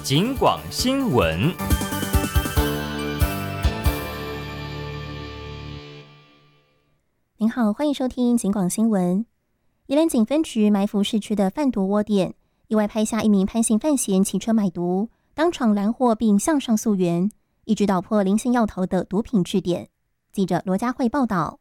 警广新闻。 您好，欢迎收听警广新闻。宜兰警分局埋伏市区的贩毒窝点，意外拍下一名潘姓犯嫌骑车买毒，当场拦获并向上溯源，一举捣破零星要逃的毒品据点。记者罗佳慧报道。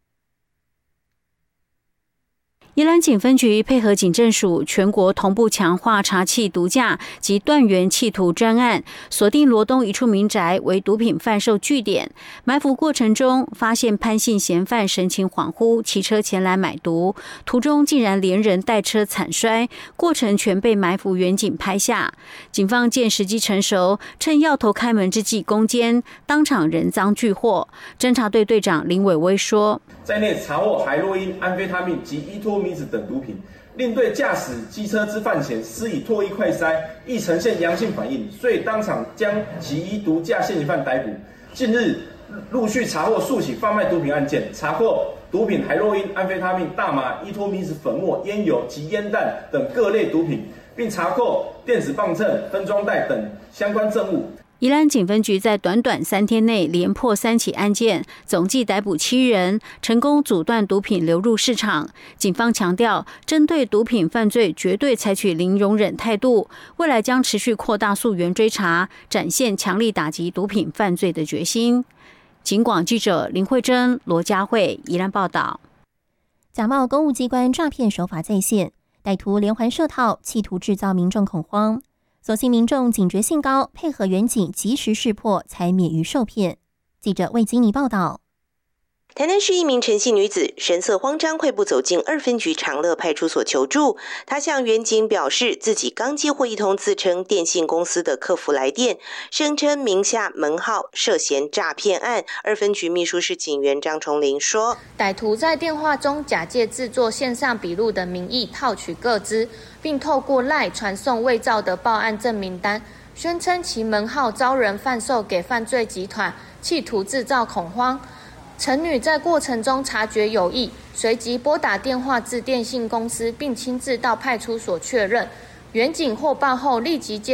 宜兰警分局配合警政署全国同步强化查缉毒驾及断源弃毒专案，锁定罗东一处民宅为毒品贩售据点。埋伏过程中，发现潘姓嫌犯神情恍惚，骑车前来买毒，途中竟然连人带车惨摔，过程全被埋伏员警拍下。警方见时机成熟，趁要头开门之际攻坚，当场人赃俱获。侦查队队长林伟威说， 在内查获海洛因、安非他命及依托米酯等毒品，另对驾驶机车之犯前施以唾液快筛，亦呈现阳性反应，遂当场将其依毒驾现行犯逮捕。近日陆续查获数起贩卖毒品案件，查获毒品海洛因、安非他命、大麻、依托米酯粉末、烟油及烟弹等各类毒品，并查扣电子磅秤、分装袋等相关证物。 宜兰警分局在短短3天内连破3起案件，总计逮捕7人，成功阻断毒品流入市场。警方强调，针对毒品犯罪绝对采取零容忍态度，未来将持续扩大溯源追查，展现强力打击毒品犯罪的决心。警广记者林慧珍、罗佳慧宜兰报道。 假冒公务机关诈骗手法再现，歹徒连环设套，企图制造民众恐慌。所幸民众警觉性高，配合员警及时识破，才免于受骗。记者魏金妮报道。 台南市一名陈姓女子神色慌张，快步走进2分局长乐派出所求助。她向员警表示，自己刚接获一通自称电信公司的客服来电，声称名下门号涉嫌诈骗案。2分局秘书室警员张崇林说， 歹徒在电话中假借制作线上笔录的名义套取个资，并透过 LINE 传送伪造的报案证明单，宣称其门号遭人贩售给犯罪集团，企图制造恐慌。陈女在过程中察觉有异，随即拨打电话至电信公司，并亲自到派出所确认。员警获报后立即介